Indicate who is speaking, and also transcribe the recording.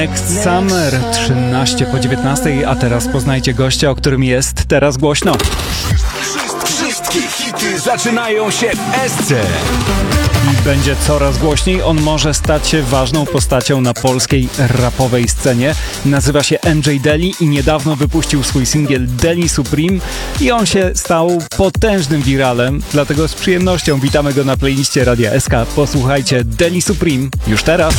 Speaker 1: Next Summer, 13 po 19, a teraz poznajcie gościa, o którym jest teraz głośno.
Speaker 2: Wszystkie hity zaczynają się w SC.
Speaker 1: I będzie coraz głośniej, on może stać się ważną postacią na polskiej rapowej scenie. Nazywa się MJ Deli i niedawno wypuścił swój singiel Deli Supreme i on się stał potężnym wiralem, dlatego z przyjemnością witamy go na playliście Radia SK. Posłuchajcie Deli Supreme już teraz.